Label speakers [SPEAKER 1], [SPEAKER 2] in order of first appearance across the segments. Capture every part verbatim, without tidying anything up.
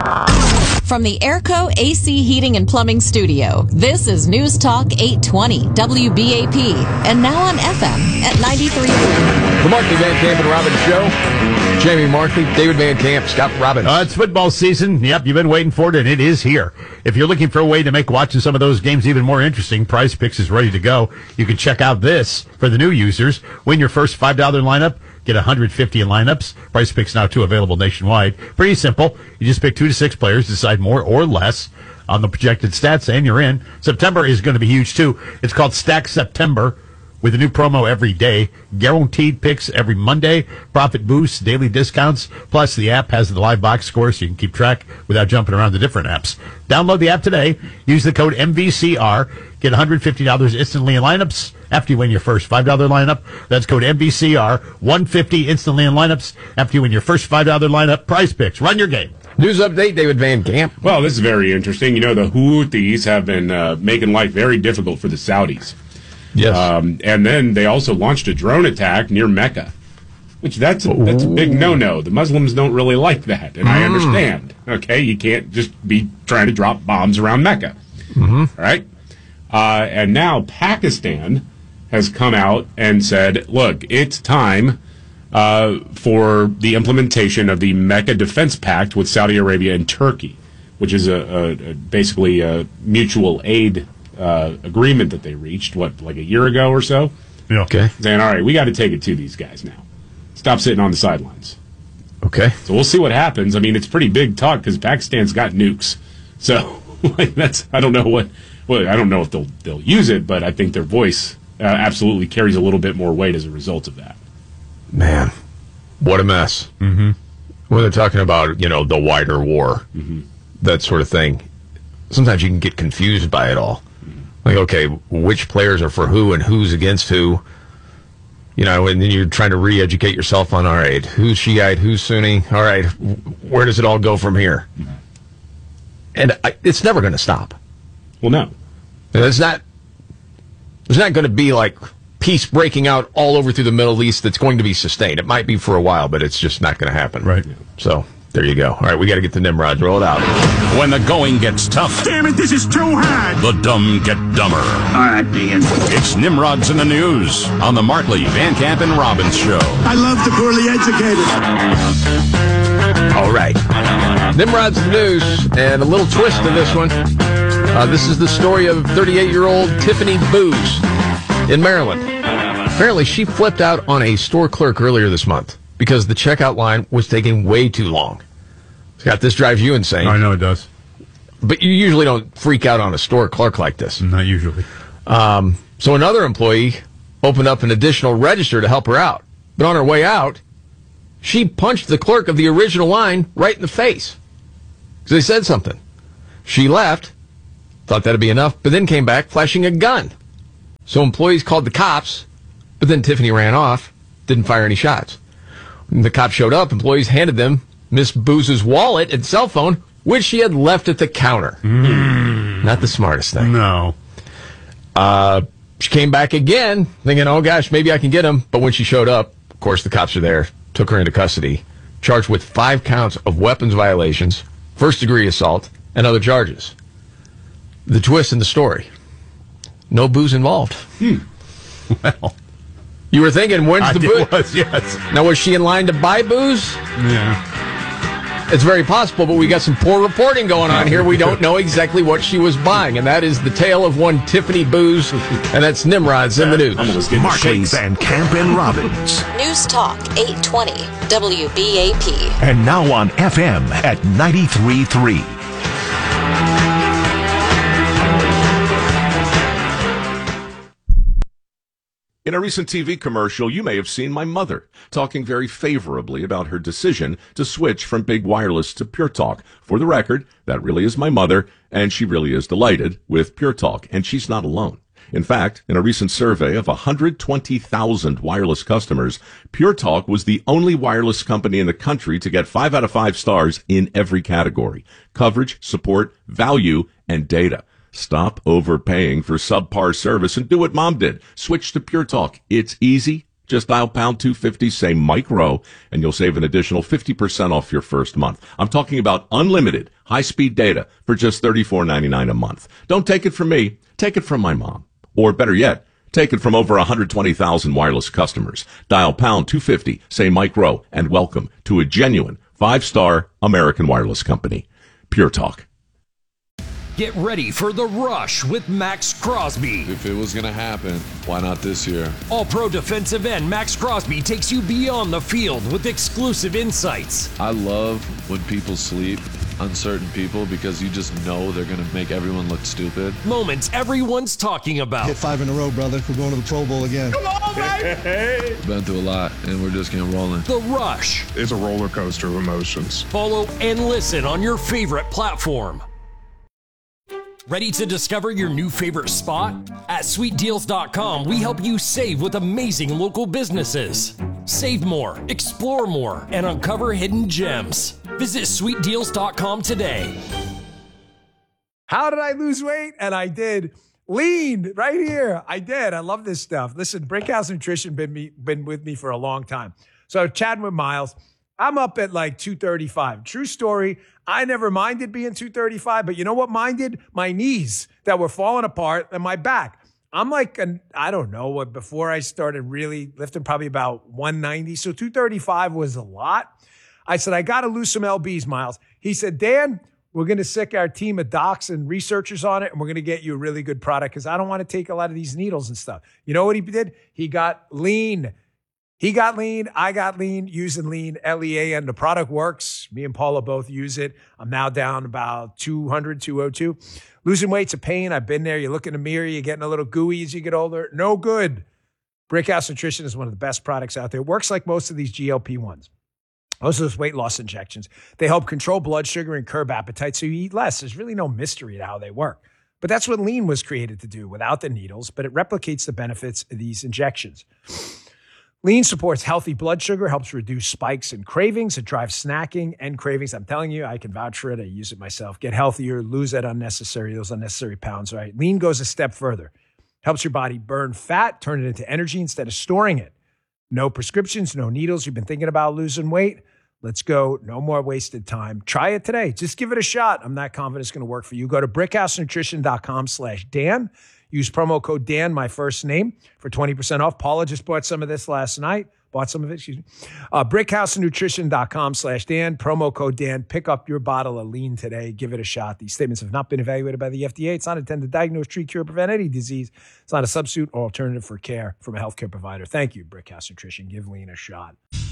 [SPEAKER 1] From the Airco A C Heating and Plumbing Studio, this is News Talk eight twenty W B A P, and now on F M at ninety-three point three.
[SPEAKER 2] The Markley, Van Camp, and Robbins Show. Jamie Markley, David Van Camp, Scott Robbins.
[SPEAKER 3] Uh, it's football season. Yep, you've been waiting for it, and it is here. If you're looking for a way to make watching some of those games even more interesting, Prize Picks is ready to go. You can check out this for the new users. Win your first five dollars lineup. Get one hundred fifty in lineups. Price Picks now, too, available nationwide. Pretty simple. You just pick two to six players, decide more or less on the projected stats, and you're in. September is going to be huge, too. It's called Stack September with a new promo every day. Guaranteed picks every Monday. Profit boosts, daily discounts. Plus, the app has the live box score so you can keep track without jumping around the different apps. Download the app today. Use the code M V C R. Get one hundred fifty dollars instantly in lineups after you win your first five dollars lineup. That's code M V C R. one hundred fifty dollars instantly in lineups after you win your first five dollars lineup. Prize Picks. Run your game.
[SPEAKER 2] News update, David Van Camp.
[SPEAKER 4] Well, this is very interesting. You know, the Houthis have been uh, making life very difficult for the Saudis.
[SPEAKER 2] Yes.
[SPEAKER 4] Um, and then they also launched a drone attack near Mecca, which that's a, that's a big no-no. The Muslims don't really like that, and mm. I understand. Okay, you can't just be trying to drop bombs around Mecca. Mm-hmm. All right? Uh, and now Pakistan has come out and said, look, it's time uh, for the implementation of the Mecca Defense Pact with Saudi Arabia and Turkey, which is a, a, a basically a mutual aid uh, agreement that they reached, what, like a year ago or so?
[SPEAKER 3] Yeah.
[SPEAKER 2] Okay.
[SPEAKER 4] Saying, all right, we got to take it to these guys now. Stop sitting on the sidelines.
[SPEAKER 2] Okay.
[SPEAKER 4] So we'll see what happens. I mean, it's pretty big talk because Pakistan's got nukes. So like, that's, I don't know what... Well, I don't know if they'll they'll use it, but I think their voice uh, absolutely carries a little bit more weight as a result of that.
[SPEAKER 2] Man, what a mess.
[SPEAKER 3] Mm-hmm.
[SPEAKER 2] When they're talking about, you know, the wider war,
[SPEAKER 4] mm-hmm.
[SPEAKER 2] that sort of thing, sometimes you can get confused by it all. Mm-hmm. Like, okay, which players are for who and who's against who? You know, and then you're trying to re-educate yourself on, all right, who's Shiite, who's Sunni? All right, where does it all go from here? Mm-hmm. And I, it's never going to stop.
[SPEAKER 4] Well, no.
[SPEAKER 2] There's not, there's not going to be like peace breaking out all over through the Middle East that's going to be sustained. It might be for a while, but it's just not going to happen.
[SPEAKER 3] Right.
[SPEAKER 2] So there you go. All right, we got to get the Nimrods rolled out.
[SPEAKER 5] When the going gets tough.
[SPEAKER 6] Damn it, this is too hard.
[SPEAKER 5] The dumb get dumber.
[SPEAKER 6] All right, Dean.
[SPEAKER 5] It's Nimrods in the News on the Markley, Van Camp, and Robbins Show.
[SPEAKER 6] I love the poorly educated.
[SPEAKER 2] All right. Nimrod's the news, and a little twist to this one. Uh, this is the story of thirty-eight-year-old Tiffany Booz in Maryland. Apparently, she flipped out on a store clerk earlier this month because the checkout line was taking way too long. Scott, this drives you insane.
[SPEAKER 3] I know it does.
[SPEAKER 2] But you usually don't freak out on a store clerk like this.
[SPEAKER 3] Not usually.
[SPEAKER 2] Um, so another employee opened up an additional register to help her out. But on her way out, she punched the clerk of the original line right in the face because they said something. She left. Thought that'd be enough, but then came back flashing a gun. So employees called the cops, but then Tiffany ran off, didn't fire any shots. When the cops showed up, employees handed them Miss Booz's wallet and cell phone, which she had left at the counter.
[SPEAKER 3] Mm.
[SPEAKER 2] Not the smartest thing.
[SPEAKER 3] No.
[SPEAKER 2] Uh, she came back again, thinking, oh gosh, maybe I can get him. But when she showed up, of course, the cops are there, took her into custody, charged with five counts of weapons violations, first-degree assault, and other charges. The twist in the story. No booze involved.
[SPEAKER 3] Hmm. Well.
[SPEAKER 2] You were thinking, when's
[SPEAKER 3] I
[SPEAKER 2] the
[SPEAKER 3] did,
[SPEAKER 2] booze?
[SPEAKER 3] Was, yes.
[SPEAKER 2] Now, was she in line to buy booze?
[SPEAKER 3] Yeah.
[SPEAKER 2] It's very possible, but we got some poor reporting going on here. We don't know exactly what she was buying, and that is the tale of one Tiffany Booz, and that's Nimrod's in the news.
[SPEAKER 6] Markley, Van Camp, and Robbins.
[SPEAKER 1] News Talk eight twenty W B A P.
[SPEAKER 6] And now on F M at ninety-three point three.
[SPEAKER 7] In a recent T V commercial, you may have seen my mother talking very favorably about her decision to switch from Big Wireless to Pure Talk. For the record, that really is my mother, and she really is delighted with Pure Talk, and she's not alone. In fact, in a recent survey of one hundred twenty thousand wireless customers, Pure Talk was the only wireless company in the country to get five out of five stars in every category: coverage, support, value, and data. Stop overpaying for subpar service and do what Mom did. Switch to Pure Talk. It's easy. Just dial pound two fifty, say Mike Rowe, and you'll save an additional fifty percent off your first month. I'm talking about unlimited, high-speed data for just thirty-four ninety-nine a month. Don't take it from me. Take it from my mom. Or better yet, take it from over one hundred twenty thousand wireless customers. Dial pound two fifty, say Mike Rowe, and welcome to a genuine five-star American wireless company. Pure Talk.
[SPEAKER 8] Get ready for The Rush with Max Crosby.
[SPEAKER 9] If it was going to happen, why not this year?
[SPEAKER 8] All-pro defensive end Max Crosby takes you beyond the field with exclusive insights.
[SPEAKER 9] I love when people sleep, uncertain people, because you just know they're going to make everyone look stupid.
[SPEAKER 8] Moments everyone's talking about.
[SPEAKER 10] Hit five in a row, brother. We're going to the Pro Bowl again.
[SPEAKER 8] Come on, baby!
[SPEAKER 9] Been through a lot, and we're just getting rolling.
[SPEAKER 8] The Rush.
[SPEAKER 11] It's a roller coaster of emotions.
[SPEAKER 8] Follow and listen on your favorite platform. Ready to discover your new favorite spot? At sweet deals dot com, we help you save with amazing local businesses. Save more, explore more, and uncover hidden gems. Visit sweet deals dot com today.
[SPEAKER 12] How did I lose weight? And I did. Lean right here. I did. I love this stuff. Listen, Brickhouse Nutrition been me been with me for a long time. So chatting with Miles, I'm up at like two thirty-five. True story. I never minded being two thirty-five, but you know what minded? My knees that were falling apart and my back. I'm like, an, I don't know, what before I started really lifting, probably about one ninety. So two thirty-five was a lot. I said, I got to lose some L Bs, Miles. He said, Dan, we're going to sick our team of docs and researchers on it, and we're going to get you a really good product because I don't want to take a lot of these needles and stuff. You know what he did? He got lean. He got lean. I got lean using lean, L E A N. The product works. Me and Paula both use it. I'm now down about two hundred, two oh two. Losing weight's a pain. I've been there. You look in the mirror, you're getting a little gooey as you get older. No good. Brickhouse Nutrition is one of the best products out there. It works like most of these G L P ones. Most of those weight loss injections. They help control blood sugar and curb appetite so you eat less. There's really no mystery to how they work. But that's what lean was created to do without the needles, but it replicates the benefits of these injections. Lean supports healthy blood sugar, helps reduce spikes and cravings. It drives snacking and cravings. I'm telling you, I can vouch for it. I use it myself. Get healthier, lose that unnecessary, those unnecessary pounds, right? Lean goes a step further. Helps your body burn fat, turn it into energy instead of storing it. No prescriptions, no needles. You've been thinking about losing weight? Let's go. No more wasted time. Try it today. Just give it a shot. I'm not confident it's going to work for you. Go to brickhouse nutrition dot com slash Dan. Use promo code Dan, my first name, for twenty percent off. Paula just bought some of this last night. Bought some of it, excuse me. Uh, brickhouse nutrition dot com slash Dan. Promo code Dan. Pick up your bottle of lean today. Give it a shot. These statements have not been evaluated by the F D A. It's not intended to diagnose, treat, cure, or prevent any disease. It's not a substitute or alternative for care from a healthcare provider. Thank you, Brickhouse Nutrition. Give lean a shot.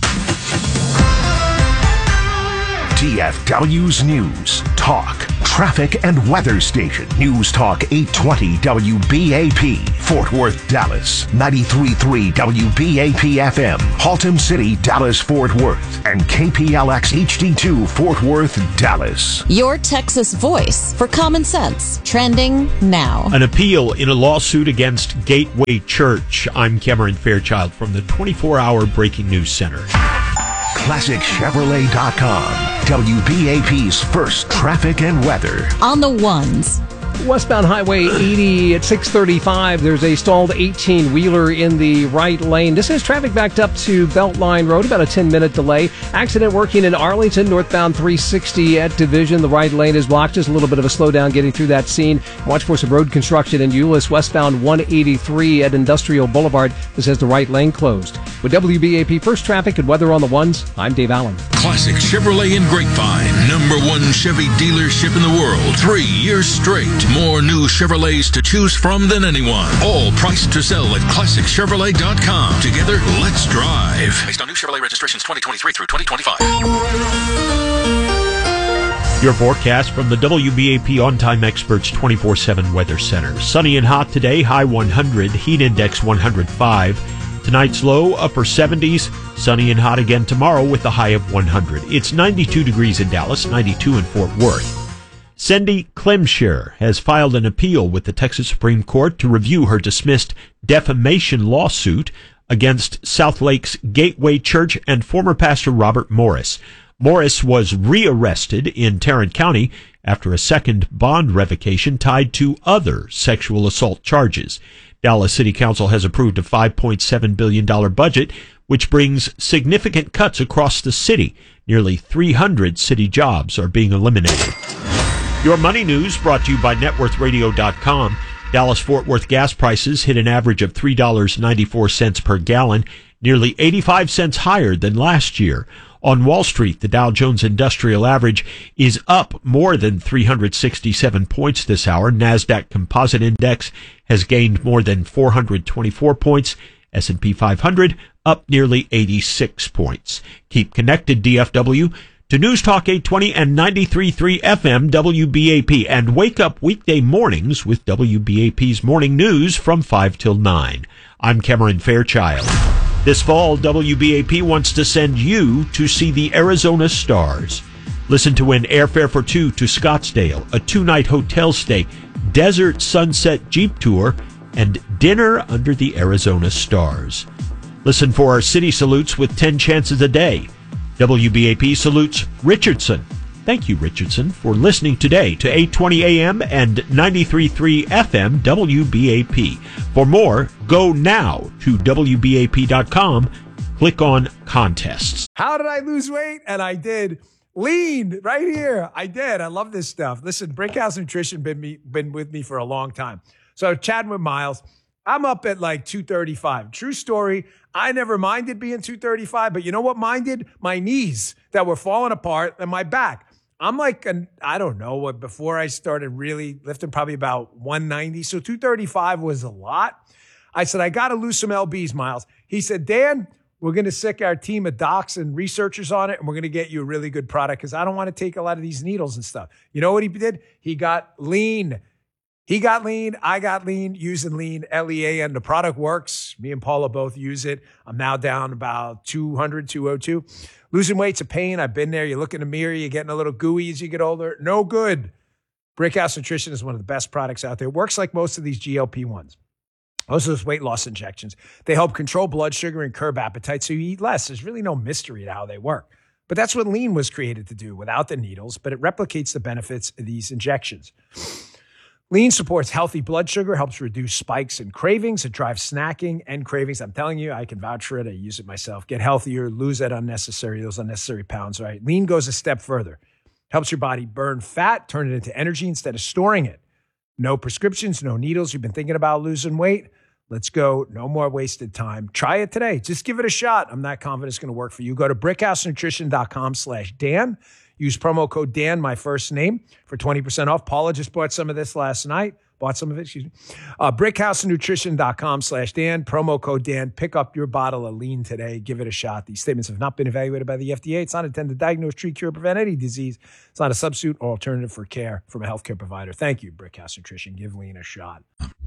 [SPEAKER 6] T F W's News, Talk, Traffic and Weather Station. News Talk eight twenty W B A P, Fort Worth, Dallas. ninety-three point three W B A P F M, Haltom City, Dallas, Fort Worth. And K P L X H D two, Fort Worth, Dallas.
[SPEAKER 1] Your Texas voice for common sense. Trending now.
[SPEAKER 13] An appeal in a lawsuit against Gateway Church. I'm Cameron Fairchild from the twenty-four hour Breaking News Center.
[SPEAKER 6] Classic Chevrolet dot com, W B A P's first traffic and weather.
[SPEAKER 1] On the ones.
[SPEAKER 14] Westbound Highway eighty at six thirty-five. There's a stalled eighteen-wheeler in the right lane. This is traffic backed up to Beltline Road, about a ten-minute delay. Accident working in Arlington, northbound three sixty at Division. The right lane is blocked. Just a little bit of a slowdown getting through that scene. Watch for some road construction in Euless, westbound one eighty-three at Industrial Boulevard. This has the right lane closed. With W B A P First Traffic and Weather on the Ones, I'm Dave Allen.
[SPEAKER 15] Classic Chevrolet in Grapevine, number one Chevy dealership in the world. Three years straight. More new Chevrolets to choose from than anyone. All priced to sell at classic chevrolet dot com. Together, let's drive.
[SPEAKER 5] Based on new Chevrolet registrations twenty twenty-three through twenty twenty-five.
[SPEAKER 13] Your forecast from the W B A P On-Time Experts twenty-four seven Weather Center. Sunny and hot today, high one hundred, heat index one hundred five. Tonight's low, upper seventies. Sunny and hot again tomorrow with a high of one hundred. It's ninety-two degrees in Dallas, ninety-two in Fort Worth. Cindy Klimshire has filed an appeal with the Texas Supreme Court to review her dismissed defamation lawsuit against South Lake's Gateway Church and former pastor Robert Morris. Morris was rearrested in Tarrant County after a second bond revocation tied to other sexual assault charges. Dallas City Council has approved a five point seven billion dollars budget, which brings significant cuts across the city. Nearly three hundred city jobs are being eliminated. Your money news brought to you by net worth radio dot com. Dallas-Fort Worth gas prices hit an average of three dollars and ninety-four cents per gallon, nearly eighty-five cents higher than last year. On Wall Street, the Dow Jones Industrial Average is up more than three hundred sixty-seven points this hour. NASDAQ Composite Index has gained more than four hundred twenty-four points. S and P five hundred up nearly eighty-six points. Keep connected, D F W, to News Talk eight twenty and ninety-three point three F M W B A P, and wake up weekday mornings with W B A P's morning news from five till nine. I'm Cameron Fairchild. This fall, W B A P wants to send you to see the Arizona Stars. Listen to win airfare for two to Scottsdale, a two-night hotel stay, desert sunset Jeep tour, and dinner under the Arizona Stars. Listen for our city salutes with ten chances a day. W B A P salutes Richardson. Thank you, Richardson, for listening today to eight twenty A M and ninety-three point three F M W B A P. For more, go now to W B A P dot com. Click on contests.
[SPEAKER 12] How did I lose weight? And I did. Lean right here. I did. I love this stuff. Listen, Brickhouse Nutrition been me been with me for a long time. So chatting with Miles, I'm up at like two thirty-five. True story. I never minded being two thirty-five, but you know what minded? My knees that were falling apart and my back. I'm like, an, I don't know, what before I started really lifting, probably about one ninety. So two thirty-five was a lot. I said, I got to lose some L Bs, Miles. He said, Dan, we're going to sick our team of docs and researchers on it, and we're going to get you a really good product because I don't want to take a lot of these needles and stuff. You know what he did? He got lean. He got lean. I got lean using lean, L E A N. The product works. Me and Paula both use it. I'm now down about two hundred, two oh two. Losing weight's a pain. I've been there. You look in the mirror, you're getting a little gooey as you get older. No good. Brickhouse Nutrition is one of the best products out there. It works like most of these G L P ones. Most of those weight loss injections. They help control blood sugar and curb appetite so you eat less. There's really no mystery to how they work. But that's what lean was created to do without the needles, but it replicates the benefits of these injections. Lean supports healthy blood sugar, helps reduce spikes and cravings. It drives snacking and cravings. I'm telling you, I can vouch for it. I use it myself. Get healthier, lose that unnecessary, those unnecessary pounds, right? Lean goes a step further. Helps your body burn fat, turn it into energy instead of storing it. No prescriptions, no needles. You've been thinking about losing weight? Let's go. No more wasted time. Try it today. Just give it a shot. I'm not confident it's going to work for you. Go to brickhouse nutrition dot com slash Dan. Use promo code Dan, my first name, for twenty percent off. Paula just bought some of this last night. Bought some of it, excuse me. Uh, brickhouse nutrition dot com slash Dan. Promo code Dan. Pick up your bottle of lean today. Give it a shot. These statements have not been evaluated by the F D A. It's not intended to diagnose, treat, cure, or prevent any disease. It's not a substitute or alternative for care from a healthcare provider. Thank you, Brickhouse Nutrition. Give lean a shot.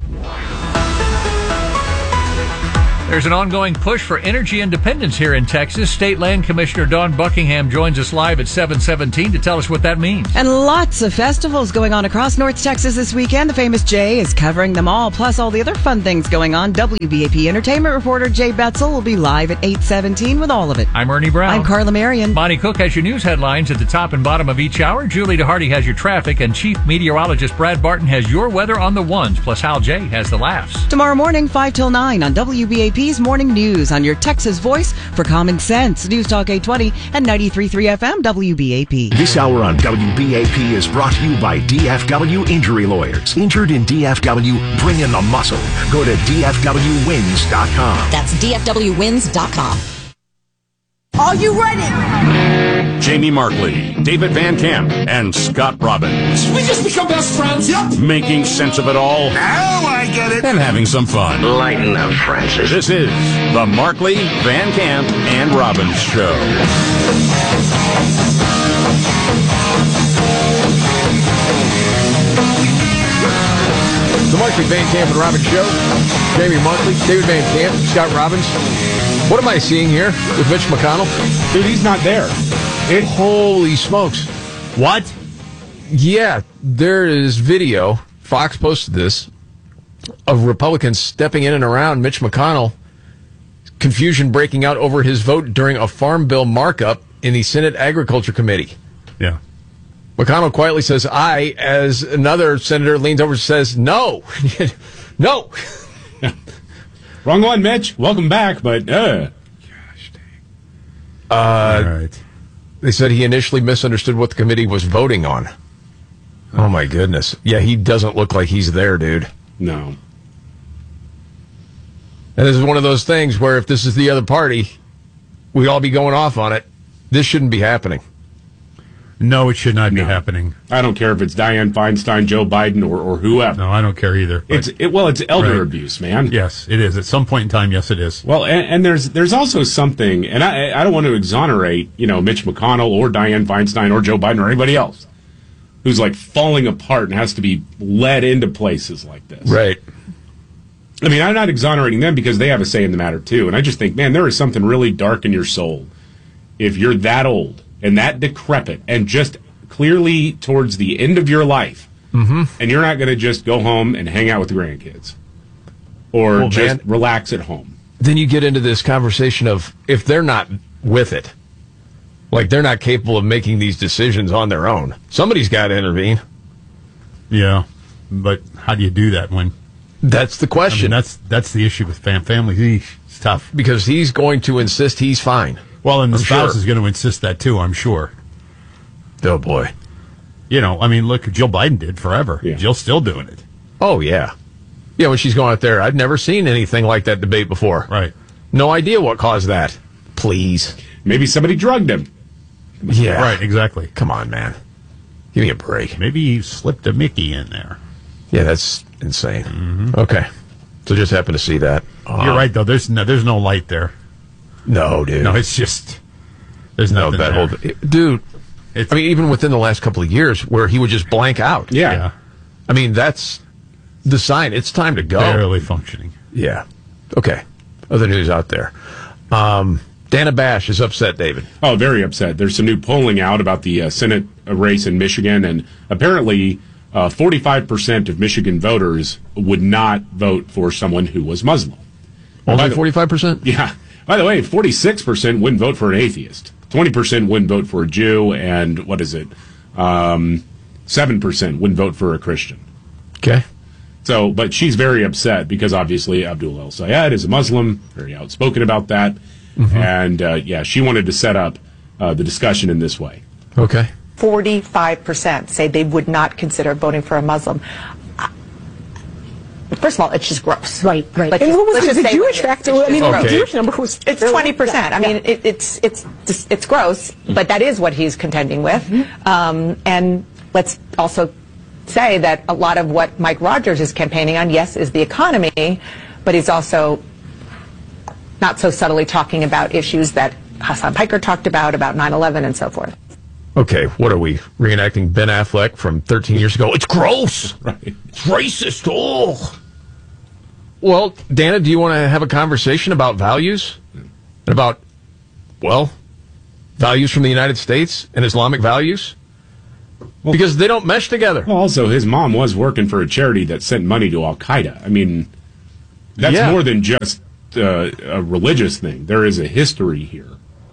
[SPEAKER 16] There's an ongoing push for energy independence here in Texas. State Land Commissioner Dawn Buckingham joins us live at seven seventeen to tell us what that means.
[SPEAKER 17] And lots of festivals going on across North Texas this weekend. The famous Jay is covering them all, plus all the other fun things going on. W B A P entertainment reporter Jay Betzel will be live at eight seventeen with all of it.
[SPEAKER 16] I'm Ernie Brown.
[SPEAKER 17] I'm Carla Marion.
[SPEAKER 16] Bonnie Cook has your news headlines at the top and bottom of each hour. Julie DeHardy has your traffic, and Chief Meteorologist Brad Barton has your weather on the ones, plus Hal J has the laughs.
[SPEAKER 17] Tomorrow morning, five till nine on W B A P's Morning News on your Texas voice for common sense. News Talk eight twenty and ninety-three point three F M W B A P.
[SPEAKER 6] This hour on W B A P is brought to you by D F W Injury Lawyers. Injured in D F W, bring in the muscle. Go to D F W wins dot com.
[SPEAKER 1] That's D F W wins dot com.
[SPEAKER 18] Are you ready?
[SPEAKER 5] Jamie Markley, David Van Camp, and Scott Robbins.
[SPEAKER 18] We just become best friends. Yep.
[SPEAKER 5] Making sense of it all.
[SPEAKER 18] Now I get it.
[SPEAKER 5] And having some fun.
[SPEAKER 18] Lighten up, Francis.
[SPEAKER 5] This is the Markley, Van Camp, and Robbins Show.
[SPEAKER 2] The Markley, Van Camp, and Robbins Show. Jamie Markley, David Van Camp, Scott Robbins. What am I seeing here with Mitch McConnell?
[SPEAKER 4] Dude, he's not there.
[SPEAKER 2] It, Holy smokes.
[SPEAKER 3] What?
[SPEAKER 2] Yeah, there is video. Fox posted this of Republicans stepping in and around Mitch McConnell. Confusion breaking out over his vote during a farm bill markup in the Senate Agriculture Committee.
[SPEAKER 3] Yeah.
[SPEAKER 2] McConnell quietly says aye, as another senator leans over and says no. No.
[SPEAKER 4] Wrong one, Mitch. Welcome back, but uh.
[SPEAKER 2] Gosh dang. Uh,
[SPEAKER 3] All right.
[SPEAKER 2] They said he initially misunderstood what the committee was voting on. Oh, my goodness. Yeah, he doesn't look like he's there, dude.
[SPEAKER 4] No.
[SPEAKER 2] And this is one of those things where if this is the other party, we'd all be going off on it. This shouldn't be happening.
[SPEAKER 3] No, it should not
[SPEAKER 4] No.
[SPEAKER 3] be happening.
[SPEAKER 4] I don't care if it's Dianne Feinstein, Joe Biden, or, or whoever.
[SPEAKER 3] No, I don't care either. but-
[SPEAKER 4] It's it, well, it's elder
[SPEAKER 3] Right.
[SPEAKER 4] abuse, man.
[SPEAKER 3] Yes, it is. At some point in time, yes, it is.
[SPEAKER 4] Well, and, and there's there's also something, and I I don't want to exonerate, you know, Mitch McConnell or Dianne Feinstein or Joe Biden or anybody else who's like falling apart and has to be led into places like this.
[SPEAKER 2] Right.
[SPEAKER 4] I mean, I'm not exonerating them because they have a say in the matter too. And I just think, man, there is something really dark in your soul if you're that old and that decrepit and just clearly towards the end of your life,
[SPEAKER 2] mm-hmm.
[SPEAKER 4] and you're not going to just go home and hang out with the grandkids or
[SPEAKER 2] Well,
[SPEAKER 4] just
[SPEAKER 2] man,
[SPEAKER 4] relax at home.
[SPEAKER 2] Then you get into this conversation of if they're not with it, like they're not capable of making these decisions on their own, somebody's got to intervene.
[SPEAKER 3] Yeah, but how do you do that when?
[SPEAKER 2] That's the
[SPEAKER 3] I
[SPEAKER 2] question.
[SPEAKER 3] mean, that's that's the issue with fam families. Eesh, it's tough
[SPEAKER 2] because he's going to insist he's fine.
[SPEAKER 3] Well, and the
[SPEAKER 2] I'm
[SPEAKER 3] spouse
[SPEAKER 2] sure.
[SPEAKER 3] is going to insist that too. I'm sure.
[SPEAKER 2] Oh boy.
[SPEAKER 3] You know, I mean, look, Jill Biden did forever.
[SPEAKER 4] Yeah.
[SPEAKER 3] Jill's still doing it.
[SPEAKER 2] Oh yeah, yeah. When she's going out there, I'd never seen anything like that debate before.
[SPEAKER 3] Right.
[SPEAKER 2] No idea what caused that. Please.
[SPEAKER 4] Maybe somebody drugged him.
[SPEAKER 2] Yeah.
[SPEAKER 3] Right. Exactly.
[SPEAKER 2] Come on, man. Give me a break.
[SPEAKER 3] Maybe he slipped a Mickey in there.
[SPEAKER 2] Yeah, that's insane.
[SPEAKER 3] Mm-hmm.
[SPEAKER 2] Okay. So just happened to see that.
[SPEAKER 3] You're
[SPEAKER 2] Uh,
[SPEAKER 3] right, though. There's no, there's no light there.
[SPEAKER 2] No, dude.
[SPEAKER 3] No, it's just there's
[SPEAKER 2] no
[SPEAKER 3] nothing
[SPEAKER 2] that
[SPEAKER 3] there.
[SPEAKER 2] whole dude. I mean, even within the last couple of years, where he would just blank out.
[SPEAKER 4] Yeah.
[SPEAKER 3] Yeah.
[SPEAKER 2] I mean, that's the sign. It's time to go.
[SPEAKER 3] Barely functioning.
[SPEAKER 2] Yeah. Okay. Other news out there. Um, Dana Bash is upset, David.
[SPEAKER 4] Oh, very upset. There's some new polling out about the uh, Senate race in Michigan, and apparently uh, forty-five percent of Michigan voters would not vote for someone who was Muslim.
[SPEAKER 2] Only forty-five percent?
[SPEAKER 4] Yeah. By the way, forty-six percent wouldn't vote for an atheist. twenty percent wouldn't vote for a Jew, and what is it? Um, seven percent wouldn't vote for a Christian.
[SPEAKER 2] Okay.
[SPEAKER 4] So, but she's very upset because obviously Abdul El Sayed is a Muslim, very outspoken about that.
[SPEAKER 2] Mm-hmm.
[SPEAKER 4] And, uh, yeah, she wanted to set up uh, the discussion in this way.
[SPEAKER 2] Okay.
[SPEAKER 19] forty-five percent say they would not consider voting for a Muslim. Uh, First of all, it's just gross.
[SPEAKER 20] Right, right.
[SPEAKER 19] Let's
[SPEAKER 20] And
[SPEAKER 19] just-
[SPEAKER 20] what was
[SPEAKER 19] let's
[SPEAKER 20] the-
[SPEAKER 19] just
[SPEAKER 20] the
[SPEAKER 19] say
[SPEAKER 20] Jewish
[SPEAKER 19] what it is.
[SPEAKER 20] factor?
[SPEAKER 19] It's
[SPEAKER 20] I mean,
[SPEAKER 19] just
[SPEAKER 20] the
[SPEAKER 19] gross.
[SPEAKER 20] Jewish number was
[SPEAKER 19] It's
[SPEAKER 20] fairly-
[SPEAKER 19] twenty percent. I
[SPEAKER 20] yeah,
[SPEAKER 19] mean, it, it's it's just, it's gross, but that is what he's contending with.
[SPEAKER 20] Mm-hmm.
[SPEAKER 19] Um, and let's also say that a lot of what Mike Rogers is campaigning on, yes, is the economy, but he's also not so subtly talking about issues that Hassan Piker talked about, about nine eleven and so forth.
[SPEAKER 2] Okay, what are we reenacting Ben Affleck from thirteen years ago? It's gross.
[SPEAKER 4] Right.
[SPEAKER 2] It's racist. Oh. Well, Dana, do you want to have a conversation about values and about, well, values from the United States and Islamic values? Well, because they don't mesh together.
[SPEAKER 4] Well, also, his mom was working for a charity that sent money to Al Qaeda. I mean, that's
[SPEAKER 2] Yeah.
[SPEAKER 4] more than just uh, a religious thing. There is a history here.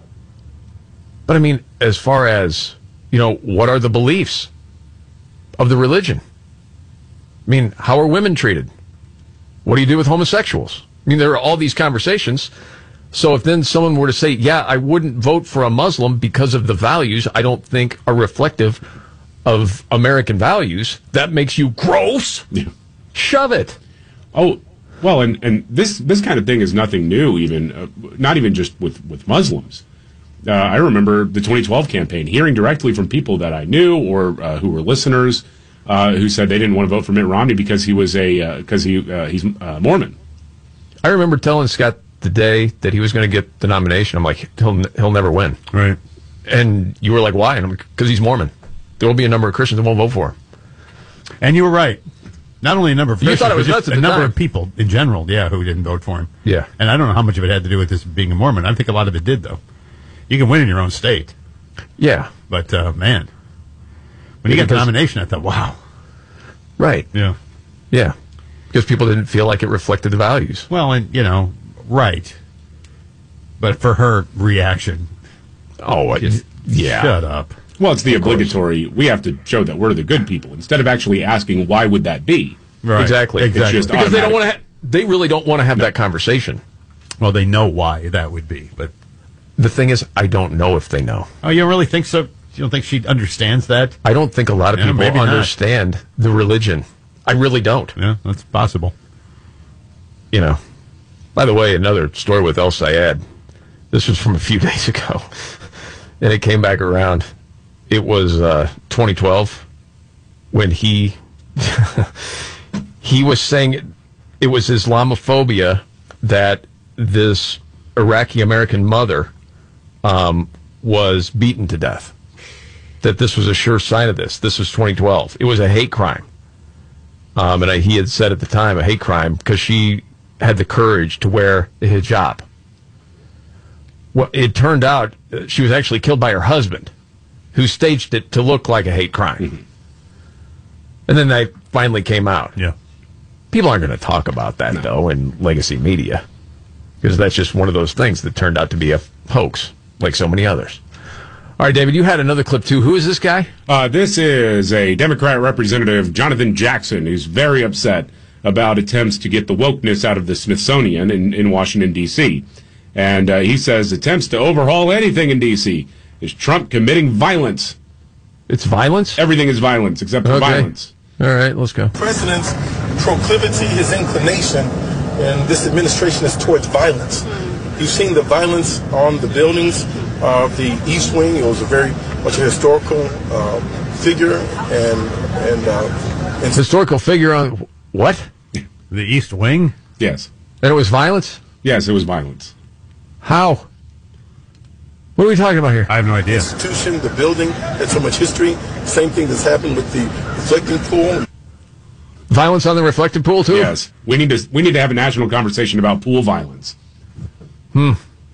[SPEAKER 2] But I mean, as far as, you know, what are the beliefs of the religion? I mean, how are women treated? What do you do with homosexuals? I mean, there are all these conversations. So if then someone were to say, yeah, I wouldn't vote for a Muslim because of the values I don't think are reflective of American values, that makes you gross.
[SPEAKER 4] Yeah.
[SPEAKER 2] Shove it.
[SPEAKER 4] Oh, well, and, and this this kind of thing is nothing new, even uh, not even just with, with Muslims. Uh, I remember the twenty twelve campaign, hearing directly from people that I knew or uh, who were listeners uh, who said they didn't want to vote for Mitt Romney because he was a because he uh, he's uh, Mormon.
[SPEAKER 2] I remember telling Scott the day that he was going to get the nomination, I'm like, he'll he'll never win.
[SPEAKER 3] Right.
[SPEAKER 2] And you were like, why? And I'm like, because he's Mormon. There will be a number of Christians that won't vote for him.
[SPEAKER 3] And you were right. Not only a number of
[SPEAKER 2] You
[SPEAKER 3] Christians,
[SPEAKER 2] thought it was
[SPEAKER 3] but
[SPEAKER 2] nuts
[SPEAKER 3] just
[SPEAKER 2] at
[SPEAKER 3] a
[SPEAKER 2] the
[SPEAKER 3] number
[SPEAKER 2] time.
[SPEAKER 3] of people in general, yeah, who didn't vote for him.
[SPEAKER 2] Yeah.
[SPEAKER 3] And I don't know how much of it had to do with this being a Mormon. I think a lot of it did, though. You can win in your own state.
[SPEAKER 2] Yeah.
[SPEAKER 3] But, uh, man, when you
[SPEAKER 2] Yeah,
[SPEAKER 3] got the
[SPEAKER 2] because-
[SPEAKER 3] nomination, I thought, wow.
[SPEAKER 2] Right.
[SPEAKER 3] Yeah.
[SPEAKER 2] Yeah. Because people didn't feel like it reflected the values.
[SPEAKER 3] Well, and, you know, right. But for her reaction,
[SPEAKER 2] Oh, I-
[SPEAKER 3] just
[SPEAKER 2] yeah.
[SPEAKER 3] shut up.
[SPEAKER 4] Well, it's the obligatory. We have to show that we're the good people instead of actually asking why would that be.
[SPEAKER 3] Right.
[SPEAKER 2] Exactly.
[SPEAKER 4] It's just
[SPEAKER 2] because they don't
[SPEAKER 4] automatic.
[SPEAKER 2] want to. Ha- they really don't want to have that conversation.
[SPEAKER 3] Well, they know why that would be, but
[SPEAKER 2] The thing is, I don't know if they know.
[SPEAKER 3] oh, you don't really think so? You don't think she understands that?
[SPEAKER 2] I don't think a lot of
[SPEAKER 3] Yeah,
[SPEAKER 2] people
[SPEAKER 3] maybe not.
[SPEAKER 2] understand the religion. I really don't.
[SPEAKER 3] Yeah, that's possible.
[SPEAKER 2] You know. By the way, another story with El Sayed. This was from a few days ago, and it came back around. It was uh, twenty twelve when he he was saying it was Islamophobia that this Iraqi American mother um, was beaten to death. That this was a sure sign of this. This was twenty twelve. It was a hate crime, um, and I, he had said at the time a hate crime because she had the courage to wear a hijab. Well, it turned out uh, she was actually killed by her husband, who staged it to look like a hate crime. Mm-hmm. And then they finally came out.
[SPEAKER 3] Yeah.
[SPEAKER 2] People aren't going to talk about that, no. though, in legacy media, because that's just one of those things that turned out to be a hoax, like so many others. All right, David, you had another clip, too. Who is this guy?
[SPEAKER 4] Uh, this is a Democrat representative, Jonathan Jackson, who's very upset about attempts to get the wokeness out of the Smithsonian in, in Washington, D C And uh, he says attempts to overhaul anything in D C is Trump committing violence.
[SPEAKER 2] It's violence?
[SPEAKER 4] Everything is violence except for
[SPEAKER 2] okay.
[SPEAKER 4] violence.
[SPEAKER 2] All right, let's go.
[SPEAKER 20] The president's proclivity, his inclination, and this administration is towards violence. You've seen the violence on the buildings of the East Wing. It was a very much a historical uh, figure and and, uh, and
[SPEAKER 2] historical figure on what?
[SPEAKER 3] The East Wing?
[SPEAKER 4] Yes.
[SPEAKER 2] And it was violence?
[SPEAKER 4] Yes, it was violence.
[SPEAKER 2] How? What are we talking about here?
[SPEAKER 3] I have no idea.
[SPEAKER 20] Institution, the building had so much history. Same thing that's happened with the reflecting pool.
[SPEAKER 2] Violence on the reflecting pool too?
[SPEAKER 4] Yes. We need to we need to have a national conversation about pool violence.
[SPEAKER 2] Hmm.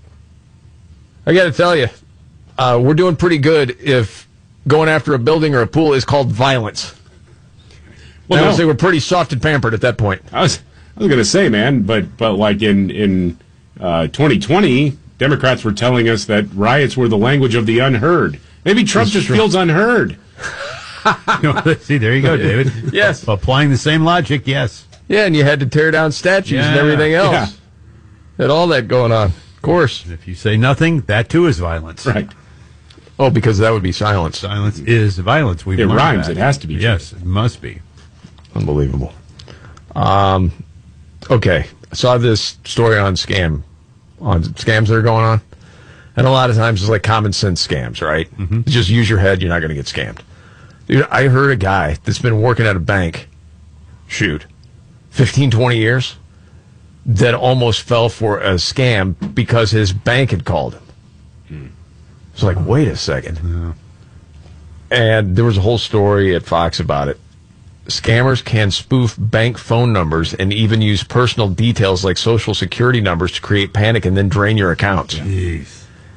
[SPEAKER 2] I got to tell you, uh, we're doing pretty good if going after a building or a pool is called violence. Well, I would no. say we're pretty soft and pampered at that point.
[SPEAKER 4] I was I was going to say, man, but but like in in uh, twenty twenty, Democrats were telling us that riots were the language of the unheard. Maybe Trump
[SPEAKER 2] That's
[SPEAKER 4] just
[SPEAKER 2] true.
[SPEAKER 4] feels unheard.
[SPEAKER 3] See, there you go, David.
[SPEAKER 2] Yes.
[SPEAKER 3] Applying the same logic, yes.
[SPEAKER 2] Yeah, and you had to tear down statues
[SPEAKER 3] yeah.
[SPEAKER 2] and everything else.
[SPEAKER 3] Yeah.
[SPEAKER 2] Had all that going on. Of course.
[SPEAKER 3] If you say nothing, that too is violence.
[SPEAKER 4] Right.
[SPEAKER 2] Oh, because that would be silence.
[SPEAKER 3] Silence is violence. We've
[SPEAKER 4] it
[SPEAKER 3] learned
[SPEAKER 4] rhymes.
[SPEAKER 3] that.
[SPEAKER 4] It has to be.
[SPEAKER 3] Yes,
[SPEAKER 4] true.
[SPEAKER 3] it must be.
[SPEAKER 2] Unbelievable. Um, okay. I saw this story on scam, on scams that are going on. And a lot of times it's like common sense scams, right? Mm-hmm. Just use your head, you're not going to get scammed. Dude, I heard a guy that's been working at a bank, shoot, fifteen, twenty years, that almost fell for a scam because his bank had called him. Hmm. It's like, wait a second.
[SPEAKER 3] Yeah.
[SPEAKER 2] And there was a whole story at Fox about it. Scammers can spoof bank phone numbers and even use personal details like social security numbers to create panic and then drain your accounts.
[SPEAKER 3] Jeez.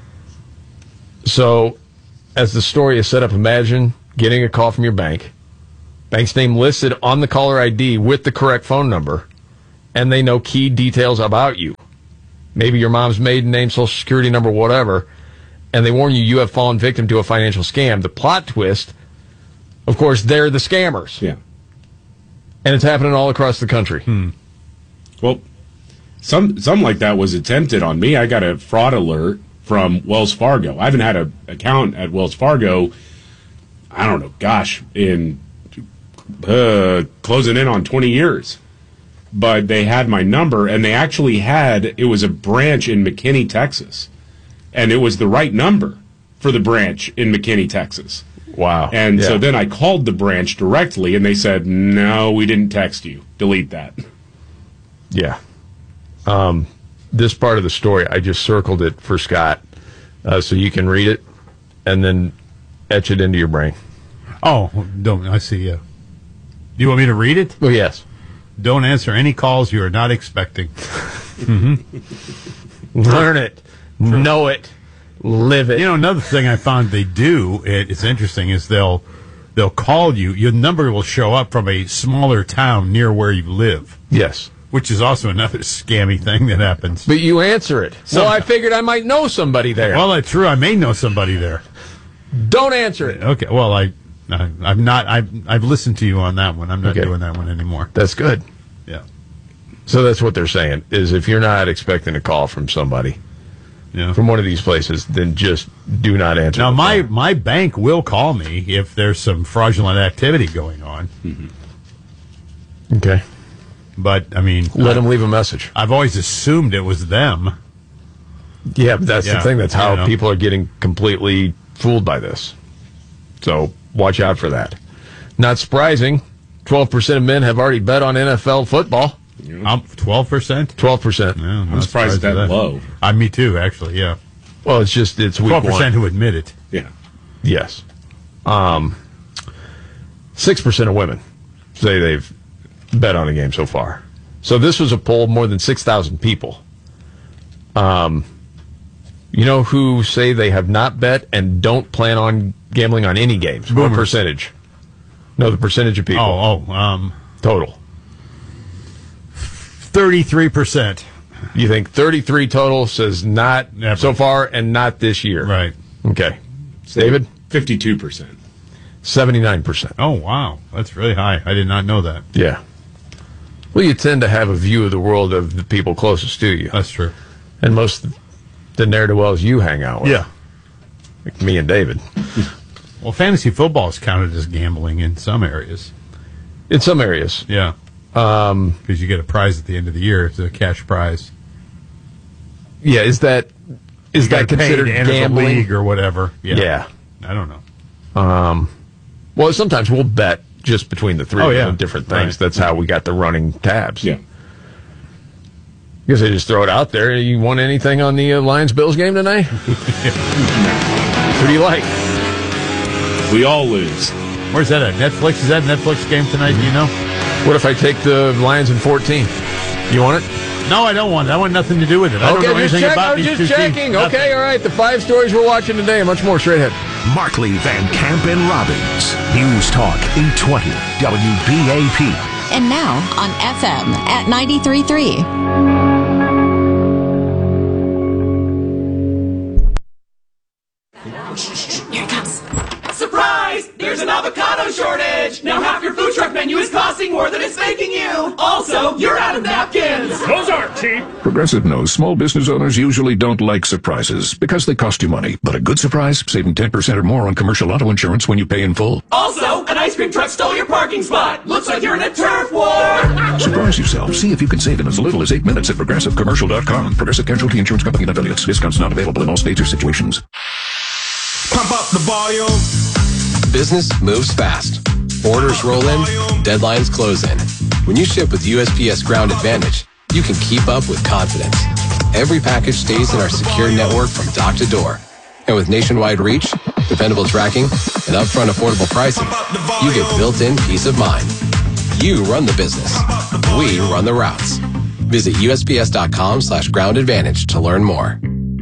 [SPEAKER 2] So, as the story is set up, imagine getting a call from your bank, bank's name listed on the caller I D with the correct phone number, and they know key details about you. Maybe your mom's maiden name, social security number, whatever, and they warn you you have fallen victim to a financial scam. The plot twist, of course, they're the scammers.
[SPEAKER 4] Yeah.
[SPEAKER 2] And it's happening all across the country.
[SPEAKER 3] Hmm.
[SPEAKER 4] Well, some something like that was attempted on me. I got a fraud alert from Wells Fargo. I haven't had an account at Wells Fargo, I don't know, gosh, in uh, closing in on twenty years. But they had my number, and they actually had, it was a branch in McKinney, Texas. And it was the right number for the branch in McKinney, Texas.
[SPEAKER 2] Wow.
[SPEAKER 4] And
[SPEAKER 2] yeah.
[SPEAKER 4] so then I called the branch directly, and they said, no, we didn't text you. Delete that.
[SPEAKER 2] Yeah. Um, this part of the story, I just circled it for Scott uh, so you can read it and then etch it into your brain.
[SPEAKER 3] Oh, don't I see? Yeah. Do you want me to read it?
[SPEAKER 2] Oh, yes.
[SPEAKER 3] Don't answer any calls you are not expecting. Mm-hmm.
[SPEAKER 2] Learn it. True. Know it. Live it.
[SPEAKER 3] You know, another thing I found they do, it, it's interesting, is they'll they'll call you. Your number will show up from a smaller town near where you live.
[SPEAKER 2] Yes.
[SPEAKER 3] Which is also another scammy thing that happens.
[SPEAKER 2] But you answer it. So well, I figured I might know somebody there.
[SPEAKER 3] Well, that's true. I may know somebody there.
[SPEAKER 2] Don't answer it.
[SPEAKER 3] Okay. Well, I, I I'm not. I've I've listened to you on that one. I'm not
[SPEAKER 2] okay.
[SPEAKER 3] doing that one anymore.
[SPEAKER 2] That's good.
[SPEAKER 3] Yeah.
[SPEAKER 2] So that's what they're saying is if you're not expecting a call from somebody,
[SPEAKER 3] Yeah.
[SPEAKER 2] from one of these places, then just do not answer.
[SPEAKER 3] Now,
[SPEAKER 2] the
[SPEAKER 3] my,
[SPEAKER 2] phone.
[SPEAKER 3] my bank will call me if there's some fraudulent activity going on.
[SPEAKER 2] Mm-hmm. Okay.
[SPEAKER 3] But, I mean...
[SPEAKER 2] Let
[SPEAKER 3] I,
[SPEAKER 2] them leave a message.
[SPEAKER 3] I've always assumed it was them.
[SPEAKER 2] Yeah, but that's
[SPEAKER 3] Yeah,
[SPEAKER 2] the thing. That's how
[SPEAKER 3] you know.
[SPEAKER 2] people are getting completely fooled by this. So watch out for that. Not surprising, twelve percent of men have already bet on N F L football.
[SPEAKER 3] Um, twelve percent?
[SPEAKER 2] twelve percent.
[SPEAKER 3] Yeah,
[SPEAKER 4] I'm surprised
[SPEAKER 3] at
[SPEAKER 4] that low.
[SPEAKER 3] Uh, me too, actually, yeah.
[SPEAKER 2] Well, it's just, it's week
[SPEAKER 3] twelve percent
[SPEAKER 2] one.
[SPEAKER 3] who admit it.
[SPEAKER 4] Yeah.
[SPEAKER 2] Yes. Um, six percent of women say they've bet on a game so far. So this was a poll of more than six thousand people. Um, you know who say they have not bet and don't plan on gambling on any games? What
[SPEAKER 3] Boomers.
[SPEAKER 2] percentage? No, the percentage of people.
[SPEAKER 3] Oh, oh, um...
[SPEAKER 2] Total.
[SPEAKER 3] thirty-three percent.
[SPEAKER 2] You think thirty-three total says not
[SPEAKER 3] Never.
[SPEAKER 2] so far and not this year.
[SPEAKER 3] Right.
[SPEAKER 2] Okay. David?
[SPEAKER 4] fifty-two percent.
[SPEAKER 2] seventy-nine percent.
[SPEAKER 3] Oh, wow. That's really high. I did not know that.
[SPEAKER 2] Yeah. Well, you tend to have a view of the world of the people closest to you.
[SPEAKER 3] That's true.
[SPEAKER 2] And most of the ne'er-do-wells you hang out with.
[SPEAKER 3] Yeah.
[SPEAKER 2] Like me and David.
[SPEAKER 3] Well, fantasy football is counted as gambling in some areas.
[SPEAKER 2] In some areas.
[SPEAKER 3] Yeah.
[SPEAKER 2] Um,
[SPEAKER 3] Because you get a prize at the end of the year. It's a cash prize.
[SPEAKER 2] yeah, is that is
[SPEAKER 3] You
[SPEAKER 2] that
[SPEAKER 3] get paid
[SPEAKER 2] considered
[SPEAKER 3] to enter the
[SPEAKER 2] gambling?
[SPEAKER 3] league or whatever? Yeah.
[SPEAKER 2] Yeah.
[SPEAKER 3] I don't know.
[SPEAKER 2] Um, well, sometimes we'll bet just between the three
[SPEAKER 3] Oh,
[SPEAKER 2] of
[SPEAKER 3] yeah.
[SPEAKER 2] them different things.
[SPEAKER 3] Right.
[SPEAKER 2] That's how we got the running tabs.
[SPEAKER 4] Yeah.
[SPEAKER 2] Guess I just throw it out there. You want anything on the uh, Lions-Bills game tonight? Who do you like?
[SPEAKER 4] We all lose.
[SPEAKER 3] Where's that at? Netflix? Is that a Netflix game tonight? Do you know?
[SPEAKER 2] What if I take the Lions in fourteen? You want it?
[SPEAKER 3] No, I don't want it. I want nothing to do with it. I don't
[SPEAKER 2] okay,
[SPEAKER 3] know
[SPEAKER 2] just
[SPEAKER 3] anything
[SPEAKER 2] check.
[SPEAKER 3] about
[SPEAKER 2] I was
[SPEAKER 3] these
[SPEAKER 2] just
[SPEAKER 3] two teams.
[SPEAKER 2] checking.
[SPEAKER 3] Nothing.
[SPEAKER 2] Okay, all right. The five stories we're watching today and much more straight ahead.
[SPEAKER 6] Markley, Van Camp, and Robbins. News Talk eight twenty W B A P.
[SPEAKER 1] And now on F M at ninety-three point three.
[SPEAKER 18] Here it comes. Surprise! There's an avocado shortage! Now half your food truck menu is costing more than it's making you! Also, you're out of napkins!
[SPEAKER 11] Those aren't cheap.
[SPEAKER 21] Progressive knows small business owners usually don't like surprises because they cost you money. But a good surprise, saving ten percent or more on commercial auto insurance when you pay in full.
[SPEAKER 18] Also, an ice cream truck stole your parking spot! Looks like you're in a turf war!
[SPEAKER 21] Surprise yourself. See if you can save in as little as eight minutes at progressive commercial dot com. Progressive Casualty Insurance Company and affiliates. Discounts not available in all states or situations.
[SPEAKER 18] Pump up the volume!
[SPEAKER 22] Business moves fast. Orders roll in, deadlines close in. When you ship with U S P S Ground Advantage, you can keep up with confidence. Every package stays in our secure network from dock to door. And with nationwide reach, dependable tracking, and upfront affordable pricing, you get built-in peace of mind. You run the business. We run the routes. Visit U S P S dot com slash ground advantage to learn more.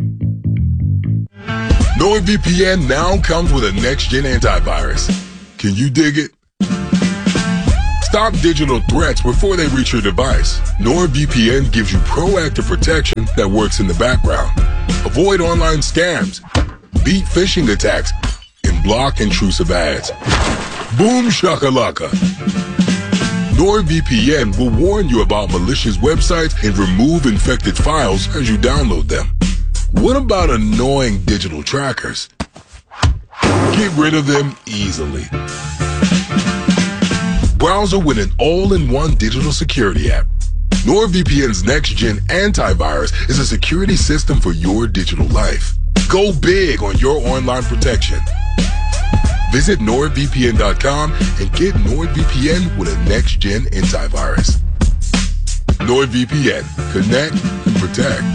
[SPEAKER 23] NordVPN now comes with a next-gen antivirus. Can you dig it? Stop digital threats before they reach your device. NordVPN gives you proactive protection that works in the background. Avoid online scams, beat phishing attacks, and block intrusive ads. Boom shakalaka. NordVPN will warn you about malicious websites and remove infected files as you download them. What about annoying digital trackers? Get rid of them easily. Browser with an all-in-one digital security app. NordVPN's next-gen antivirus is a security system for your digital life. Go big on your online protection. Visit nord V P N dot com and get NordVPN with a next-gen antivirus. NordVPN. Connect and protect.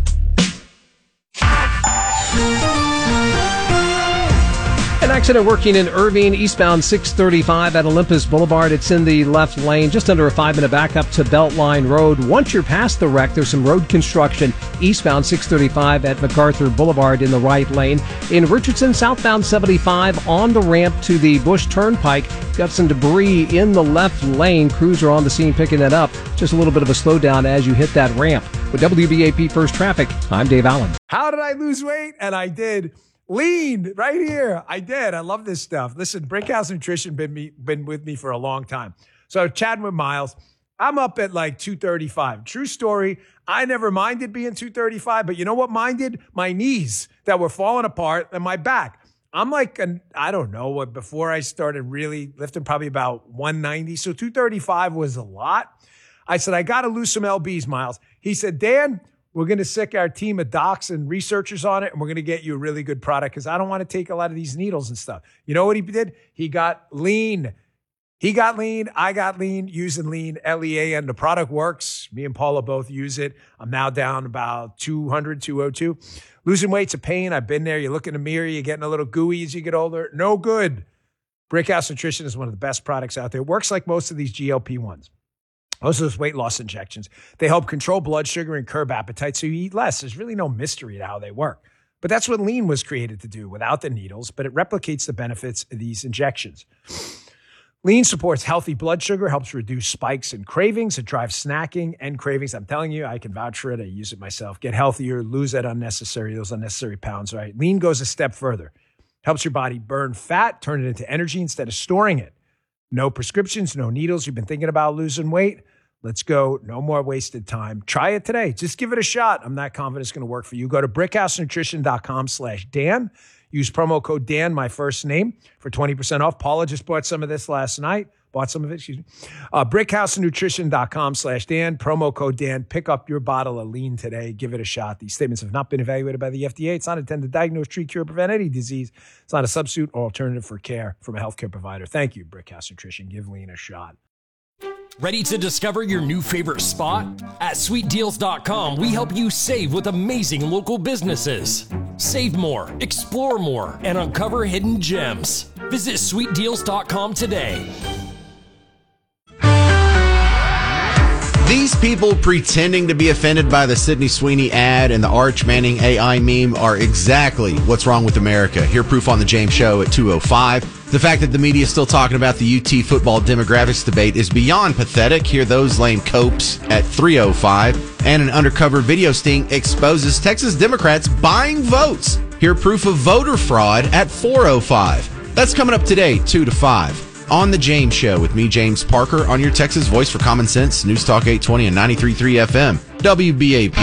[SPEAKER 14] An accident working in Irving, eastbound six thirty-five at Olympus Boulevard. It's in the left lane, just under a five-minute backup to Beltline Road. Once you're past the wreck, there's some road construction eastbound six thirty-five at MacArthur Boulevard in the right lane. In Richardson, southbound seventy-five on the ramp to the Bush Turnpike. Got some debris in the left lane. Crews are on the scene picking that up. Just a little bit of a slowdown as you hit that ramp. With W B A P First Traffic, I'm Dave Allen.
[SPEAKER 12] How did I lose weight? And I did. Lean right here. I did. I love this stuff. Listen, Brickhouse Nutrition been me been with me for a long time. So chatting with Miles, I'm up at like two thirty-five. True story. I never minded being two thirty-five, but you know what minded? My knees that were falling apart and my back. I'm like, an, I don't know, what before I started really lifting, probably about one ninety. So two thirty-five was a lot. I said, I got to lose some L Bs, Miles. He said, Dan, we're going to sick our team of docs and researchers on it, and we're going to get you a really good product because I don't want to take a lot of these needles and stuff. You know what he did? He got lean. He got lean. I got lean using lean, L E A N. The product works. Me and Paula both use it. I'm now down about two hundred, two oh two. Losing weight's a pain. I've been there. You look in the mirror, you're getting a little gooey as you get older. No good. Brickhouse Nutrition is one of the best products out there. It works like most of these G L P ones. Most of those weight loss injections. They help control blood sugar and curb appetite so you eat less. There's really no mystery to how they work. But that's what lean was created to do without the needles, but it replicates the benefits of these injections. Lean supports healthy blood sugar, helps reduce spikes and cravings. It drives snacking and cravings. I'm telling you, I can vouch for it. I use it myself. Get healthier, lose that unnecessary, those unnecessary pounds, right? Lean goes a step further. Helps your body burn fat, turn it into energy instead of storing it. No prescriptions, no needles. You've been thinking about losing weight? Let's go. No more wasted time. Try it today. Just give it a shot. I'm not confident it's going to work for you. Go to brickhousenutrition.com slash Dan. Use promo code Dan, my first name, for twenty percent off. Paula just bought some of this last night. Bought some of it, excuse me. Uh, brickhousenutrition.com slash Dan. Promo code Dan. Pick up your bottle of lean today. Give it a shot. These statements have not been evaluated by the F D A. It's not intended to diagnose, treat, cure, or prevent any disease. It's not a substitute or alternative for care from a healthcare provider. Thank you, Brickhouse Nutrition. Give lean a shot.
[SPEAKER 8] Ready to discover your new favorite spot? At sweet deals dot com, we help you save with amazing local businesses. Save more, explore more, and uncover hidden gems. Visit sweet deals dot com today.
[SPEAKER 7] These people pretending to be offended by the Sydney Sweeney ad and the Arch Manning A I meme are exactly what's wrong with America. Hear proof on the James Show at two oh five. The fact that the media is still talking about the U T football demographics debate is beyond pathetic. Hear those lame copes at three oh five. And an undercover video sting exposes Texas Democrats buying votes. Hear proof of voter fraud at four oh five. That's coming up today, two to five. On the James Show with me, James Parker, on your Texas voice for common sense, News Talk eight twenty and ninety-three point three F M, W B A P.